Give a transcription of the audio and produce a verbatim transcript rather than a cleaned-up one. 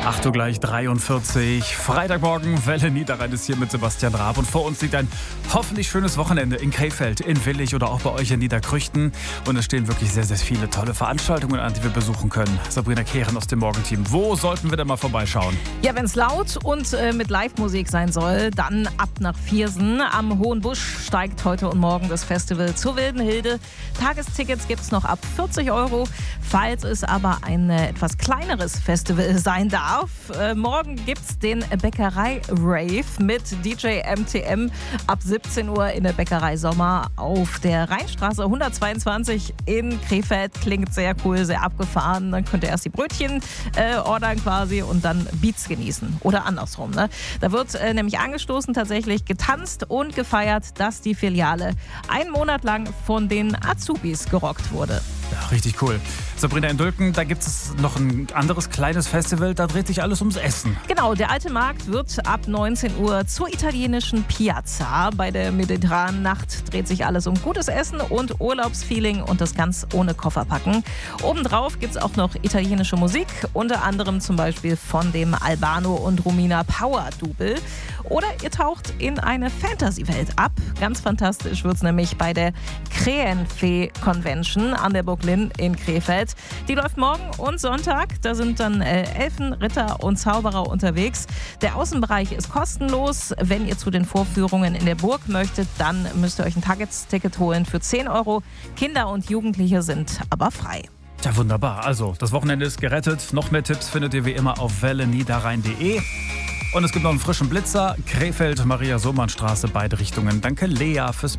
acht Uhr gleich dreiundvierzig. Freitagmorgen, Welle Niederrhein ist hier mit Sebastian Raab. Und vor uns liegt ein hoffentlich schönes Wochenende in Krefeld, in Willich oder auch bei euch in Niederkrüchten. Und es stehen wirklich sehr, sehr viele tolle Veranstaltungen an, die wir besuchen können. Sabrina Kehren aus dem Morgenteam. Wo sollten wir denn mal vorbeischauen? Ja, wenn es laut und äh, mit Live-Musik sein soll, dann ab nach Viersen. Am Hohen Busch steigt heute und morgen das Festival zur Wilden Hilde. Tagestickets gibt es noch ab vierzig Euro. Falls es aber ein äh, etwas kleineres Festival sein darf, äh, morgen gibt es den Bäckerei-Rave mit D J M T M ab siebzehn Uhr in der Bäckerei Sommer auf der Rheinstraße hundertzweiundzwanzig in Krefeld. Klingt sehr cool, sehr abgefahren. Dann könnt ihr erst die Brötchen äh, ordern quasi und dann Beats genießen. Oder andersrum. Ne? Da wird äh, nämlich angestoßen, tatsächlich getanzt und gefeiert, dass die Filiale einen Monat lang von den Azubis gerockt wurde. Ja, richtig cool. Sabrina, in Dülken, da gibt es noch ein anderes kleines Festival, da dreht sich alles ums Essen. Genau, der Alte Markt wird ab neunzehn Uhr zur italienischen Piazza. Bei der mediterranen Nacht dreht sich alles um gutes Essen und Urlaubsfeeling und das ganz ohne Kofferpacken. Obendrauf gibt es auch noch italienische Musik, unter anderem zum Beispiel von dem Albano und Romina Power Double. Oder ihr taucht in eine Fantasy-Welt ab. Ganz fantastisch wird es nämlich bei der Krähenfee Convention an der Burg Linn in Krefeld. Die läuft morgen und Sonntag. Da sind dann äh, Elfen, Ritter und Zauberer unterwegs. Der Außenbereich ist kostenlos. Wenn ihr zu den Vorführungen in der Burg möchtet, dann müsst ihr euch ein Tagesticket holen für zehn Euro. Kinder und Jugendliche sind aber frei. Ja, wunderbar. Also, das Wochenende ist gerettet. Noch mehr Tipps findet ihr wie immer auf welle niederrhein punkt de. Und es gibt noch einen frischen Blitzer. Krefeld, Maria-Sohmann-Straße, beide Richtungen. Danke Lea fürs